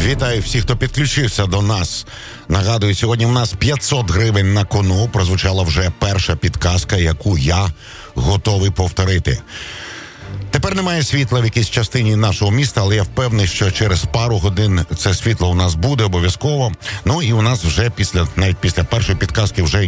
Вітаю всіх, хто підключився до нас. Нагадую, сьогодні в нас 500 гривень на кону. Прозвучала вже перша підказка, яку я готовий повторити. Тепер немає світла в якійсь частині нашого міста, але я впевнений, що через пару годин це світло у нас буде обов'язково. Ну і у нас вже навіть після першої підказки вже